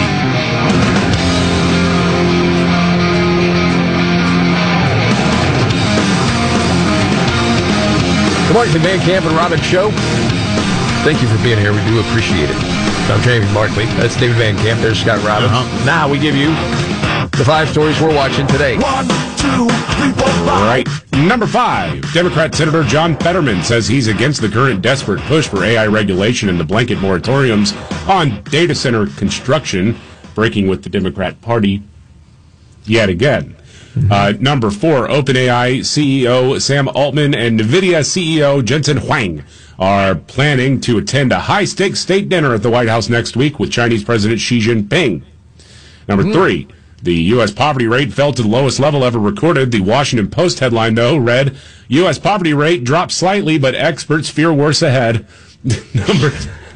[SPEAKER 2] Good morning to the Van Camp and Robbins Show. Thank you for being here. We do appreciate it. I'm Jamie Markley. That's David Van Camp. There's Scott Robbins. Uh-huh. Now we give you the five stories we're watching today.
[SPEAKER 4] One, two, three, four, five. All right. Number five, Democrat Senator John Fetterman says he's against the current desperate push for A I regulation and the blanket moratoriums on data center construction, breaking with the Democrat Party yet again. Mm-hmm. Uh, number four, OpenAI C E O Sam Altman and NVIDIA C E O Jensen Huang are planning to attend a high-stakes state dinner at the White House next week with Chinese President Xi Jinping. Number mm-hmm. three, the U S poverty rate fell to the lowest level ever recorded. The Washington Post headline, though, read, U S poverty rate dropped slightly, but experts fear worse ahead. Number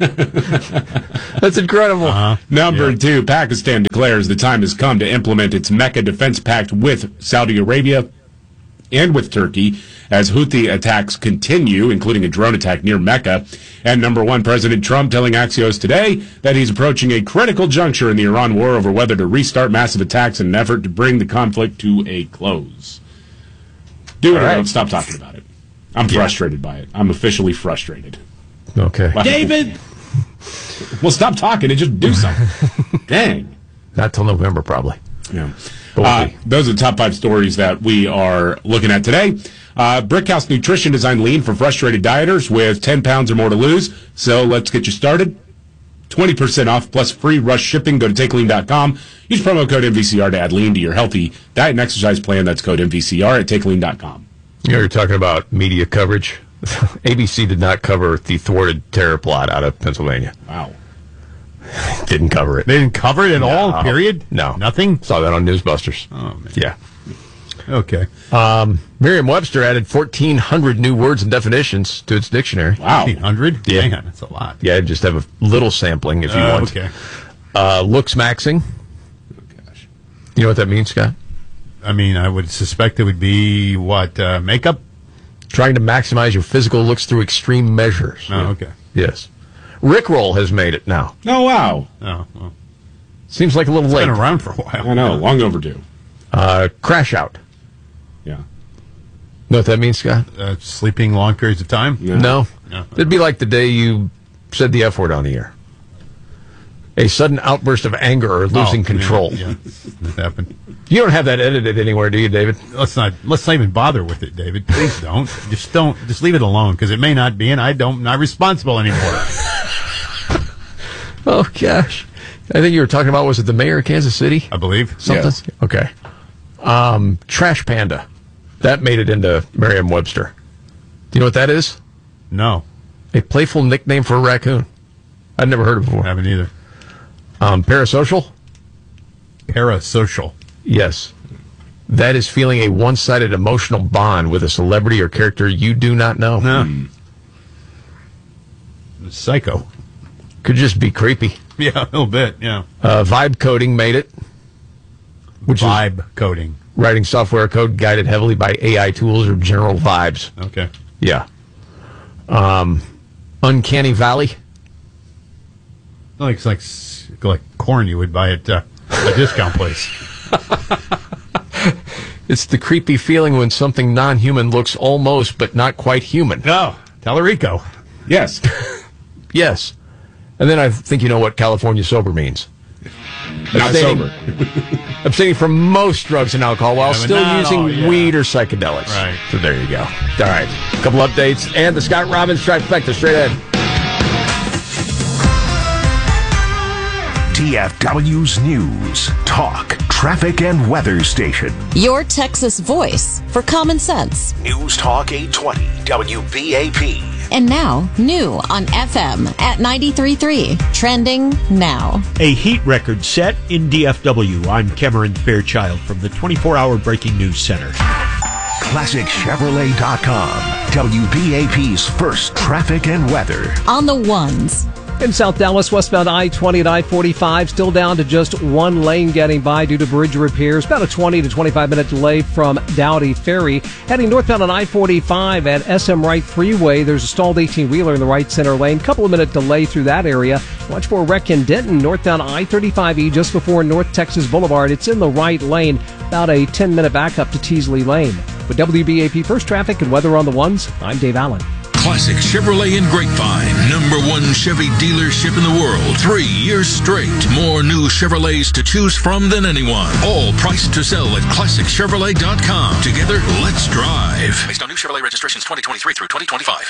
[SPEAKER 2] That's incredible.
[SPEAKER 4] Uh-huh. Number yeah. two, Pakistan declares the time has come to implement its Mecca Defense Pact with Saudi Arabia and with Turkey as Houthi attacks continue, including a drone attack near Mecca. And number one, President Trump telling Axios today that he's approaching a critical juncture in the Iran war over whether to restart massive attacks in an effort to bring the conflict to a close. Do it or right. don't stop talking about it. I'm yeah. frustrated by it. I'm officially frustrated.
[SPEAKER 2] Okay.
[SPEAKER 4] Wow.
[SPEAKER 3] David!
[SPEAKER 4] Well, stop talking and just do something. Dang.
[SPEAKER 2] Not till November, probably.
[SPEAKER 4] Yeah. Uh, those are the top five stories that we are looking at today. Uh, Brickhouse Nutrition designed lean for frustrated dieters with ten pounds or more to lose. So let's get you started. twenty percent off plus free rush shipping. Go to take lean dot com. Use promo code M V C R to add lean to your healthy diet and exercise plan. That's code M V C R at take lean dot com.
[SPEAKER 2] You know, you're talking about media coverage. A B C did not cover the thwarted terror plot out of Pennsylvania.
[SPEAKER 4] Wow.
[SPEAKER 2] Didn't cover it.
[SPEAKER 3] They didn't cover it at no. all, period?
[SPEAKER 2] No.
[SPEAKER 3] Nothing?
[SPEAKER 2] Saw that on Newsbusters.
[SPEAKER 3] Oh, man.
[SPEAKER 2] Yeah.
[SPEAKER 3] Okay.
[SPEAKER 2] Um, Merriam-Webster added fourteen hundred new words and definitions to its dictionary.
[SPEAKER 4] Wow.
[SPEAKER 3] fourteen hundred?
[SPEAKER 2] Yeah.
[SPEAKER 3] Man, that's a lot.
[SPEAKER 2] Yeah, just have a little sampling if you
[SPEAKER 3] uh,
[SPEAKER 2] want.
[SPEAKER 3] Okay.
[SPEAKER 2] Uh, looks maxing.
[SPEAKER 4] Oh, gosh.
[SPEAKER 2] You know what that means, Scott?
[SPEAKER 3] I mean, I would suspect it would be, what, uh, makeup?
[SPEAKER 2] Trying to maximize your physical looks through extreme measures.
[SPEAKER 3] Oh, okay.
[SPEAKER 2] Yes. Rickroll has made it now.
[SPEAKER 4] Oh, wow.
[SPEAKER 3] Oh, well.
[SPEAKER 2] Seems like a little
[SPEAKER 3] It's
[SPEAKER 2] late.
[SPEAKER 3] been around for a while.
[SPEAKER 4] I know, long overdue.
[SPEAKER 2] Uh, crash out.
[SPEAKER 4] Yeah.
[SPEAKER 2] Know what that means, Scott?
[SPEAKER 3] Uh, sleeping long periods of time?
[SPEAKER 2] No.
[SPEAKER 3] No.
[SPEAKER 2] It'd be like the day you said the F word on the air. A sudden outburst of anger or losing
[SPEAKER 3] Oh,
[SPEAKER 2] control.
[SPEAKER 3] Yeah, yeah. That happened.
[SPEAKER 2] You don't have that edited anywhere, do you, David?
[SPEAKER 3] Let's not let's not even bother with it, David. Please don't. Just don't. Just leave it alone because it may not be, and I don't. I'm not responsible anymore.
[SPEAKER 2] Oh gosh, I think you were talking about was it the mayor of Kansas City?
[SPEAKER 3] I believe
[SPEAKER 2] something.
[SPEAKER 3] Yes.
[SPEAKER 2] Okay. Um, Trash Panda, that made it into Merriam-Webster. Do you know what that is?
[SPEAKER 3] No.
[SPEAKER 2] A playful nickname for a raccoon. I'd never heard it before.
[SPEAKER 3] Haven't either.
[SPEAKER 2] Um, parasocial.
[SPEAKER 3] Parasocial.
[SPEAKER 2] Yes. That is feeling a one-sided emotional bond with a celebrity or character you do not know.
[SPEAKER 3] No. Hmm. Psycho.
[SPEAKER 2] Could just be creepy.
[SPEAKER 3] Yeah, a little bit, yeah.
[SPEAKER 2] Uh, vibe coding made it. Which
[SPEAKER 3] Vibe
[SPEAKER 2] is
[SPEAKER 3] coding.
[SPEAKER 2] Writing software code guided heavily by A I tools or general vibes.
[SPEAKER 3] Okay.
[SPEAKER 2] Yeah. Um, Uncanny Valley.
[SPEAKER 3] Like it's like like corn you would buy at uh, a discount place.
[SPEAKER 2] It's the creepy feeling when something non-human looks almost but not quite human.
[SPEAKER 3] No, Tallarico.
[SPEAKER 4] Yes.
[SPEAKER 2] Yes. And then I think you know what California sober means.
[SPEAKER 4] Not
[SPEAKER 2] Abstaining-
[SPEAKER 4] sober.
[SPEAKER 2] Abstaining from most drugs and alcohol while
[SPEAKER 3] Yeah, but
[SPEAKER 2] still
[SPEAKER 3] not
[SPEAKER 2] using
[SPEAKER 3] all, yeah.
[SPEAKER 2] weed or psychedelics.
[SPEAKER 3] Right.
[SPEAKER 2] So there you go. All right. A couple updates and the Scott Robbins trifecta straight ahead.
[SPEAKER 6] T F W's News, Talk, Traffic, and Weather Station.
[SPEAKER 1] Your Texas voice for common sense.
[SPEAKER 6] News Talk eight twenty W B A P.
[SPEAKER 1] And now, new on F M at ninety-three point three. Trending now.
[SPEAKER 13] A heat record set in D F W. I'm Cameron Fairchild from the twenty-four hour Breaking News Center.
[SPEAKER 6] Classic Chevrolet dot com, W B A P's first traffic and weather.
[SPEAKER 1] On the ones.
[SPEAKER 14] In South Dallas, westbound I twenty and I forty-five, still down to just one lane getting by due to bridge repairs. About a twenty to twenty-five minute delay from Dowdy Ferry. Heading northbound on I forty-five at S M Wright Freeway, there's a stalled eighteen-wheeler in the right center lane. Couple of minute delay through that area. Watch for a wreck in Denton, northbound I thirty-five E just before North Texas Boulevard. It's in the right lane. About a ten minute backup to Teasley Lane. With W B A P First Traffic and Weather on the Ones, I'm Dave Allen.
[SPEAKER 5] Classic Chevrolet in Grapevine, number one Chevy dealership in the world. Three years straight. More new Chevrolets to choose from than anyone. All priced to sell at Classic Chevrolet dot com. Together, let's drive.
[SPEAKER 9] Based on new Chevrolet registrations twenty twenty-three through twenty twenty-five.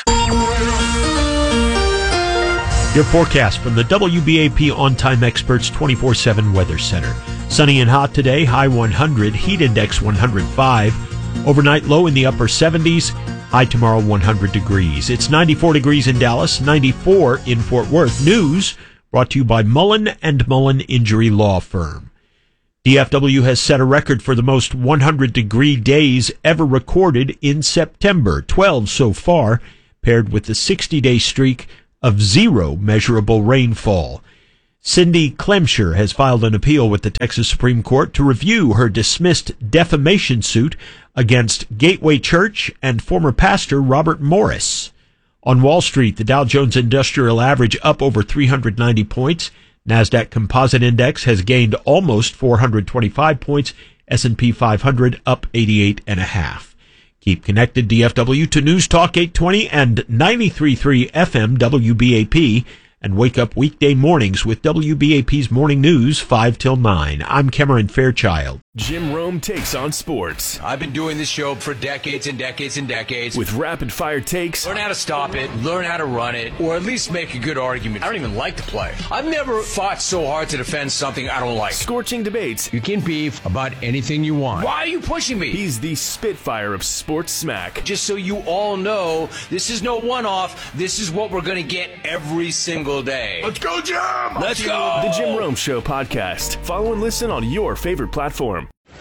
[SPEAKER 13] Your forecast from the W B A P On Time Experts twenty-four seven Weather Center. Sunny and hot today, high one hundred, heat index one hundred five. Overnight low in the upper seventies. High tomorrow, one hundred degrees. It's ninety-four degrees in Dallas, ninety-four in Fort Worth. News brought to you by Mullen and Mullen Injury Law Firm. D F W has set a record for the most one hundred degree days ever recorded in September, twelve so far, paired with the sixty day streak of zero measurable rainfall. Cindy Clemsher has filed an appeal with the Texas Supreme Court to review her dismissed defamation suit against Gateway Church and former pastor Robert Morris. On Wall Street, the Dow Jones Industrial Average up over three hundred ninety points. NASDAQ Composite Index has gained almost four hundred twenty-five points. S and P five hundred up eighty-eight and a half. Keep connected, D F W, to News Talk eight twenty and ninety-three point three F M W B A P. And wake up weekday mornings with W B A P's Morning News, five till nine. I'm Cameron Fairchild.
[SPEAKER 10] Jim Rome takes on sports.
[SPEAKER 15] I've been doing this show for decades and decades and decades.
[SPEAKER 10] With rapid-fire takes.
[SPEAKER 15] Learn how to stop it, learn how to run it, or at least make a good argument. I don't even like to play. I've never fought so hard to defend something I don't like.
[SPEAKER 10] Scorching debates.
[SPEAKER 15] You can beef about anything you want. Why are you pushing me?
[SPEAKER 10] He's the Spitfire of sports smack.
[SPEAKER 15] Just so you all know, this is no one-off. This is what we're going to get every single day.
[SPEAKER 10] Let's go, Jim!
[SPEAKER 15] Let's go!
[SPEAKER 10] The Jim Rome Show podcast. Follow and listen on your favorite platform.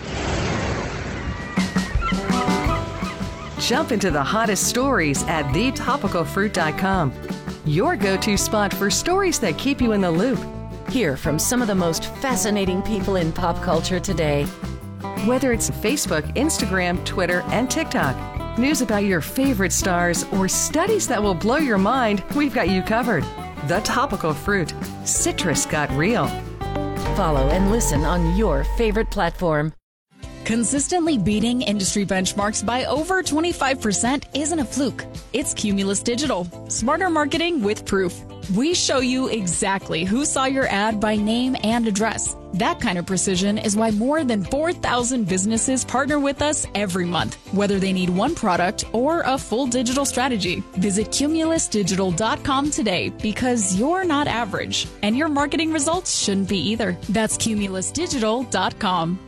[SPEAKER 24] Jump into the hottest stories at the topical fruit dot com. Your go-to spot for stories that keep you in the loop.
[SPEAKER 25] Hear from some of the most fascinating people in pop culture today.
[SPEAKER 24] Whether it's Facebook, Instagram, Twitter, and TikTok, news about your favorite stars, or studies that will blow your mind, we've got you covered. The Topical Fruit. Citrus got real.
[SPEAKER 25] Follow and listen on your favorite platform.
[SPEAKER 11] Consistently beating industry benchmarks by over twenty-five percent isn't a fluke. It's Cumulus Digital. Smarter marketing with proof. We show you exactly who saw your ad by name and address. That kind of precision is why more than four thousand businesses partner with us every month, whether they need one product or a full digital strategy. Visit cumulus digital dot com today because you're not average, and your marketing results shouldn't be either. That's cumulus digital dot com.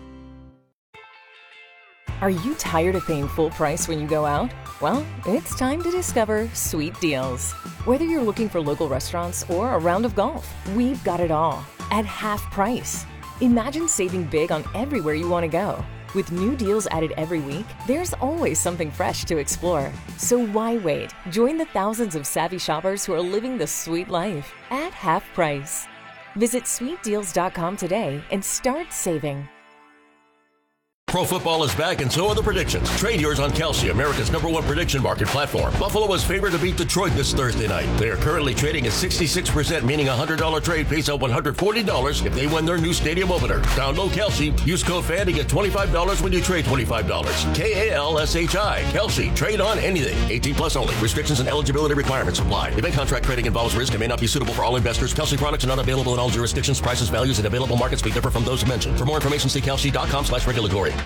[SPEAKER 25] Are you tired of paying full price when you go out? Well, it's time to discover Sweet Deals. Whether you're looking for local restaurants or a round of golf, we've got it all at half price. Imagine saving big on everywhere you want to go. With new deals added every week, there's always something fresh to explore. So why wait? Join the thousands of savvy shoppers who are living the sweet life at half price. Visit sweet deals dot com today and start saving.
[SPEAKER 16] Pro football is back, and so are the predictions. Trade yours on Kalshi, America's number one prediction market platform. Buffalo is favored to beat Detroit this Thursday night. They are currently trading at sixty-six percent, meaning a one hundred dollars trade pays out one hundred forty dollars if they win their new stadium opener. Download Kalshi. Use code F A N to get twenty-five dollars when you trade twenty-five dollars. K A L S H I. Kalshi. Trade on anything. eighteen plus only. Restrictions and eligibility requirements apply. Event contract trading involves risk and may not be suitable for all investors. Kalshi products are not available in all jurisdictions. Prices, values, and available markets may differ from those mentioned. For more information, see kalshi dot com slash regulatory.